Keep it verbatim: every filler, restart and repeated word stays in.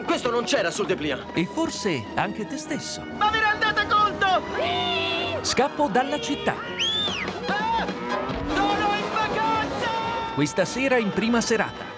Questo non c'era sul dépliant. E forse anche te stesso. Ma vi rendete conto? Scappo dalla città. Ah! Sono in vacanza! Questa sera in prima serata.